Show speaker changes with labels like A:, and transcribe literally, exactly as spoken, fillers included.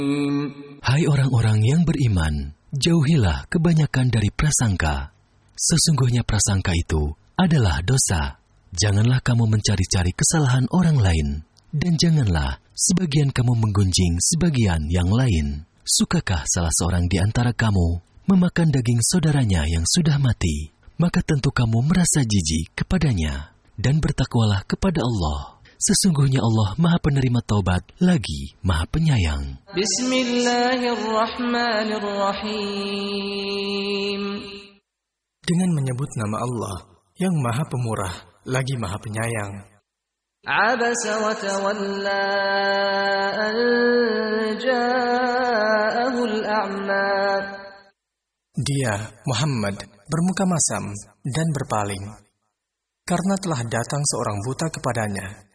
A: Hai orang-orang yang beriman, jauhilah kebanyakan dari prasangka. Sesungguhnya prasangka itu adalah dosa. Janganlah kamu mencari-cari kesalahan orang lain, dan janganlah sebagian kamu menggunjing sebagian yang lain. Sukakah salah seorang di antara kamu memakan daging saudaranya yang sudah mati? Maka tentu kamu merasa jijik kepadanya, dan bertakwalah kepada Allah. Sesungguhnya Allah Maha Penerima Taubat lagi Maha Penyayang.
B: Bismillahirrahmanirrahim.
C: Dengan menyebut nama Allah yang Maha Pemurah lagi Maha Penyayang.
B: Abasa wa tawalla an ja'ahu al-a'ma.
C: Dia, Muhammad, bermuka masam dan berpaling karena telah datang seorang buta kepadanya.